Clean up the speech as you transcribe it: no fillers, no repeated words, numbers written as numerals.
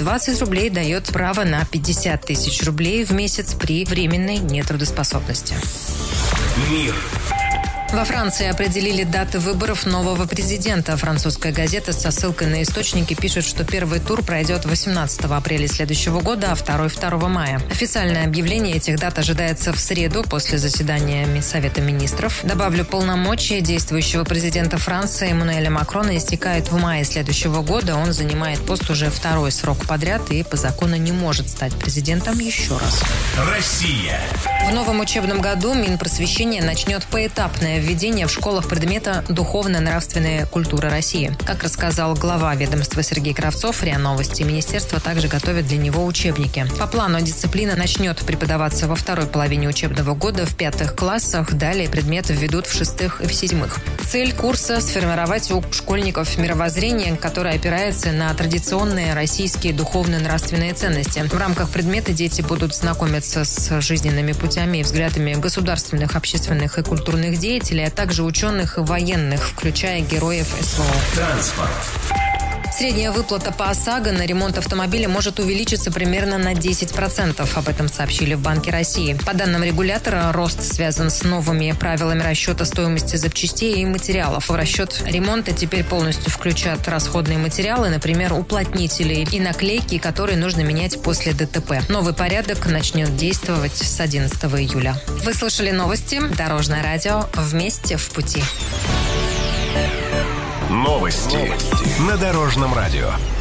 20 рублей дает право на 50 тысяч рублей в месяц при временной нетрудоспособности. Мир. Во Франции определили даты выборов нового президента. Французская газета со ссылкой на источники пишет, что первый тур пройдет 18 апреля следующего года, а второй 2 мая. Официальное объявление этих дат ожидается в среду после заседания Совета министров. Добавлю, полномочия действующего президента Франции Эммануэля Макрона истекают в мае следующего года. Он занимает пост уже второй срок подряд и по закону не может стать президентом еще раз. Россия. В новом учебном году Минпросвещение начнет поэтапное введение в школах предмета «Духовно-нравственная культура России». Как рассказал глава ведомства Сергей Кравцов, РИА Новости, министерство также готовит для него учебники. По плану дисциплина начнет преподаваться во второй половине учебного года в 5 классах. Далее предметы введут в 6 и в 7. Цель курса – сформировать у школьников мировоззрение, которое опирается на традиционные российские духовно-нравственные ценности. В рамках предмета дети будут знакомиться с жизненными путями и взглядами государственных, общественных и культурных деятелей, а также ученых и военных, включая героев СВО. Транспорт. Средняя выплата по ОСАГО на ремонт автомобиля может увеличиться примерно на 10%. Об этом сообщили в Банке России. По данным регулятора, рост связан с новыми правилами расчета стоимости запчастей и материалов. В расчет ремонта теперь полностью включат расходные материалы, например, уплотнители и наклейки, которые нужно менять после ДТП. Новый порядок начнет действовать с 11 июля. Вы слышали новости. Дорожное радио. Вместе в пути. Новости на Дорожном радио.